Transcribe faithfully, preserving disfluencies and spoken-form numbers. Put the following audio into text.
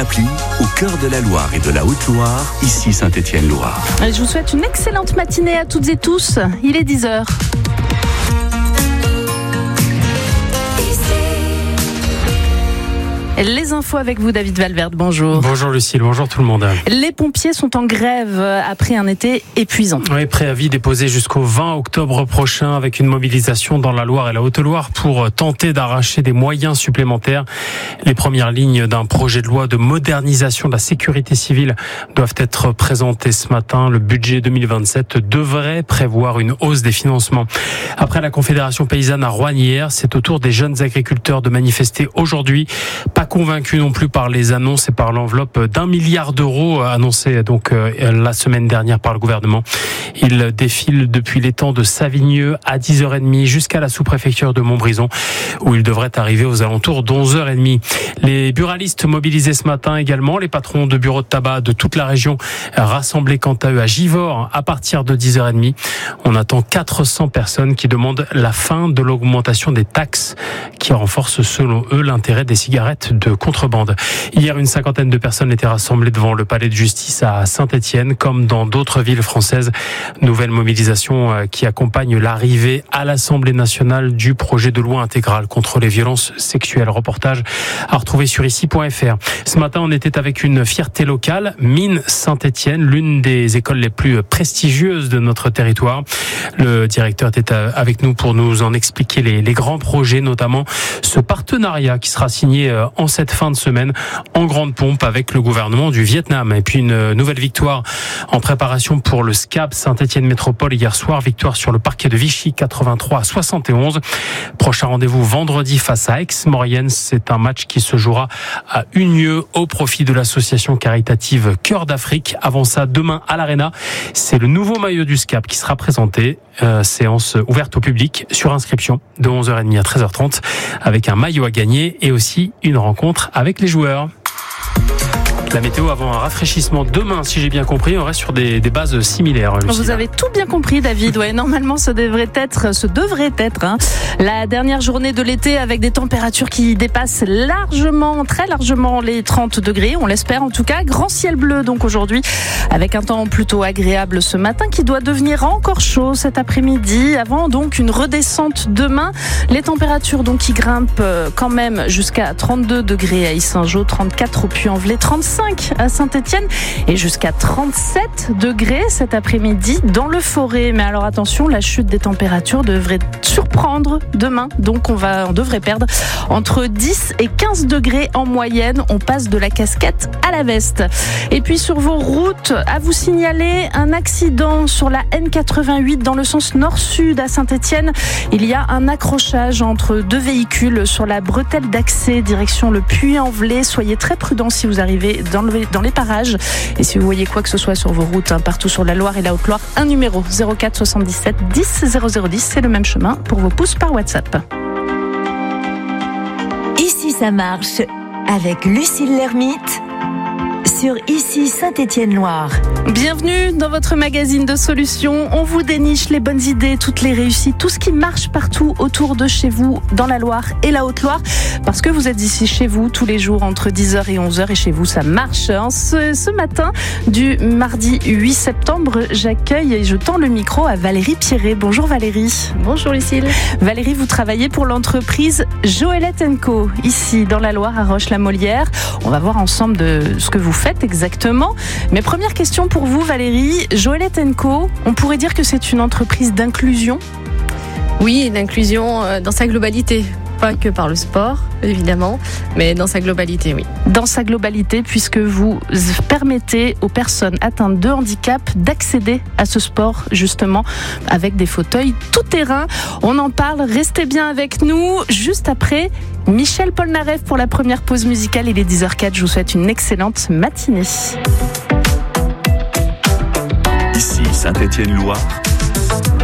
Appli au cœur de la Loire et de la Haute-Loire, ici Saint-Étienne-Loire. Je vous souhaite une excellente matinée à toutes et tous. Il est dix heures. Les infos avec vous, David Valverde, bonjour. Bonjour Lucille, bonjour tout le monde. Les pompiers sont en grève après un été épuisant. Oui, préavis déposé jusqu'au vingt octobre prochain avec une mobilisation dans la Loire et la Haute-Loire pour tenter d'arracher des moyens supplémentaires. Les premières lignes d'un projet de loi de modernisation de la sécurité civile doivent être présentées ce matin. Le budget deux mille vingt-sept devrait prévoir une hausse des financements. Après la Confédération paysanne à Roanne hier, c'est au tour des jeunes agriculteurs de manifester aujourd'hui. Pas convaincu non plus par les annonces et par l'enveloppe d'un milliard d'euros annoncée donc euh, la semaine dernière par le gouvernement. Ils défilent depuis les temps de Savigneux à dix heures trente jusqu'à la sous-préfecture de Montbrison où ils devraient arriver aux alentours d'onze heures trente. Les buralistes mobilisés ce matin également, les patrons de bureaux de tabac de toute la région rassemblés quant à eux à Givors à partir de dix heures trente. On attend quatre cents personnes qui demandent la fin de l'augmentation des taxes qui renforce selon eux l'intérêt des cigarettes de contrebande. Hier, une cinquantaine de personnes étaient rassemblées devant le palais de justice à Saint-Étienne, comme dans d'autres villes françaises. Nouvelle mobilisation qui accompagne l'arrivée à l'Assemblée nationale du projet de loi intégral contre les violences sexuelles. Reportage à retrouver sur ici point f r. Ce matin, on était avec une fierté locale, Mines Saint-Étienne, l'une des écoles les plus prestigieuses de notre territoire. Le directeur était avec nous pour nous en expliquer les, les grands projets, notamment ce partenariat qui sera signé en cette fin de semaine en grande pompe avec le gouvernement du Vietnam. Et puis une nouvelle victoire en préparation pour le S C A B Saint-Étienne Métropole hier soir. Victoire sur le parquet de Vichy, quatre-vingt-trois à soixante et onze. Prochain rendez-vous vendredi face à Aix-Maurienne. C'est un match qui se jouera à Unieux au profit de l'association caritative Cœur d'Afrique. Avant ça, demain à l'Arena, c'est le nouveau maillot du S C A B qui sera présenté. Euh, séance ouverte au public sur inscription de onze heures trente à treize heures trente avec un maillot à gagner et aussi une rencontre avec les joueurs. La météo avant un rafraîchissement demain, si j'ai bien compris, on reste sur des, des bases similaires. Lucille. Vous avez tout bien compris, David. Ouais, normalement, ce devrait être, ce devrait être hein, la dernière journée de l'été avec des températures qui dépassent largement, très largement les trente degrés. On l'espère en tout cas. Grand ciel bleu donc aujourd'hui, avec un temps plutôt agréable ce matin qui doit devenir encore chaud cet après-midi. Avant donc une redescente demain. Les températures donc qui grimpent quand même jusqu'à trente-deux degrés à Yssingeaux, trente-quatre au Puy-en-Velay, trente-cinq à Saint-Étienne et jusqu'à trente-sept degrés cet après-midi dans le Forêt. Mais alors attention, la chute des températures devrait surprendre demain. Donc on va, on devrait perdre entre dix et quinze degrés en moyenne. On passe de la casquette à la veste. Et puis sur vos routes, à vous signaler un accident sur la N quatre-vingt-huit dans le sens nord-sud à Saint-Étienne. Il y a un accrochage entre deux véhicules sur la bretelle d'accès direction le Puy-en-Velay. Soyez très prudents si vous arrivez Dans, le, dans les parages. Et si vous voyez quoi que ce soit sur vos routes, hein, partout sur la Loire et la Haute-Loire, un numéro zéro quatre soixante-dix-sept dix zéro zéro dix, c'est le même chemin pour vos pouces par WhatsApp. Ici ça marche avec Lucille Lermite sur Ici Saint-Étienne-Loire. Bienvenue dans votre magazine de solutions. On vous déniche les bonnes idées, toutes les réussites, tout ce qui marche partout autour de chez vous, dans la Loire et la Haute-Loire. Parce que vous êtes ici chez vous tous les jours entre dix heures et onze heures et chez vous ça marche. Ce, ce matin du mardi huit septembre, j'accueille et je tends le micro à Valérie Pierret. Bonjour Valérie. Bonjour Lucille. Valérie, vous travaillez pour l'entreprise Joëlette and Co, ici dans la Loire à Roche-la-Molière. On va voir ensemble de ce que vous faites exactement. Mais première question pour vous Valérie, Joëlette and Co, on pourrait dire que c'est une entreprise d'inclusion ? Oui, d'inclusion dans sa globalité. Pas que par le sport, évidemment, mais dans sa globalité, oui. Dans sa globalité, puisque vous permettez aux personnes atteintes de handicap d'accéder à ce sport, justement, avec des fauteuils tout-terrain. On en parle, restez bien avec nous. Juste après, Michel Polnareff pour la première pause musicale. Il est dix heures quatre, je vous souhaite une excellente matinée. Ici Saint-Étienne-Loire.